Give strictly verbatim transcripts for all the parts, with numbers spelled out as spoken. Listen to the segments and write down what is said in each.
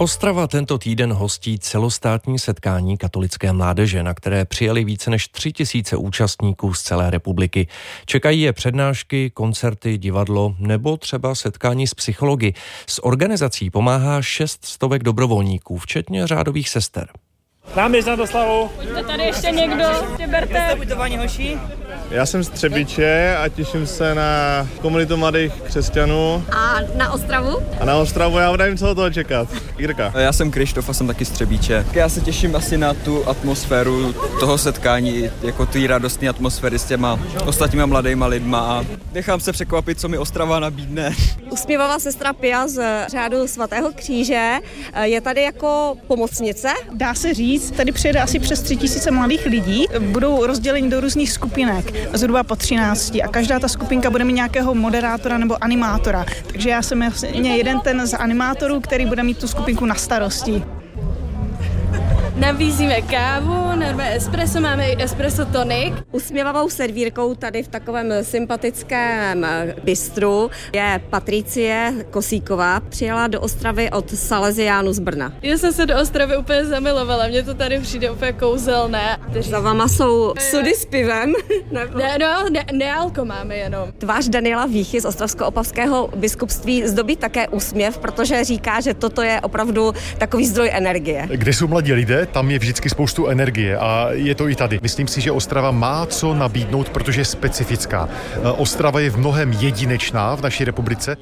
Ostrava tento týden hostí celostátní setkání katolické mládeže, na které přijeli více než tři tisíce účastníků z celé republiky. Čekají je přednášky, koncerty, divadlo nebo třeba setkání s psychology. S organizací pomáhá šest stovek dobrovolníků, včetně řádových sester. Náměst na doslavu. Je tady ještě někdo? Berte. hoší. Já jsem z Třebíče a těším se na komunitu mladých křesťanů. A na Ostravu? A na Ostravu já nevím, co od toho čekat. Jirka. Já jsem Krištof a jsem taky z Třebíče. Já se těším asi na tu atmosféru toho setkání, jako ty radostné atmosféry s těma ostatníma mladýma lidma a nechám se překvapit, co mi Ostrava nabídne. Usměvavá sestra Pia z řádu svatého kříže je tady jako pomocnice. Dá se říct, tady přijede asi přes tři tisíce mladých lidí, budou rozděleni do různých skupinek, zhruba po třinácti a každá ta skupinka bude mít nějakého moderátora nebo animátora. Takže já jsem vlastně jeden ten z animátorů, který bude mít tu skupinku na starosti. Nabízíme kávu, normálně espresso, máme i espresso tonic. Usměvavou servírkou tady v takovém sympatickém bistru je Patricie Kosíková. Přijela do Ostravy od Salesiánů z Brna. Já jsem se do Ostravy úplně zamilovala, mně to tady přijde úplně kouzelné. Za váma jsou sudy s pivem. Ne, no, ne, nealko máme jenom. Tvář Daniela Víchy z Ostravsko-Opavského biskupství zdobí také úsměv, protože říká, že toto je opravdu takový zdroj energie. Kde jsou mladí lidé, tam je vždycky spoustu energie a je to i tady. Myslím si, že Ostrava má co nabídnout, protože je specifická. Ostrava je v mnohem jedinečná v naší republice.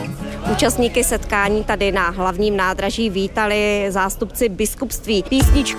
Účastníky setkání tady na hlavním nádraží vítali zástupci biskupství. Písničku